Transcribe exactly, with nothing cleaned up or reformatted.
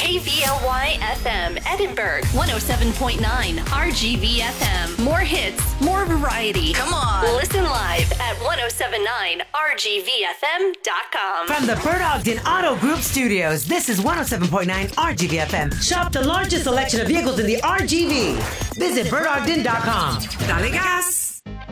K V L Y F M, Edinburgh, one oh seven point nine, R G V F M. More hits, more variety. Come on. Listen live at ten seventy-nine R G V F M dot com. From the Bert Ogden Auto Group Studios, this is one oh seven point nine R G V F M. Shop the largest selection of vehicles in the R G V. Visit bert ogden dot com. Dale gas!